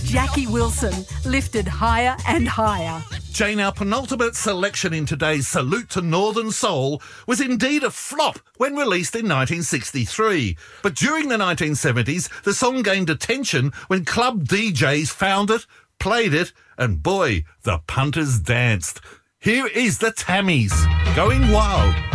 Jackie Wilson, lifted higher and higher. Jane, our penultimate selection in today's Salute to Northern Soul was indeed a flop when released in 1963. But during the 1970s, the song gained attention when club DJs found it, played it, and boy, the punters danced. Here is the Tammies, Going Wild.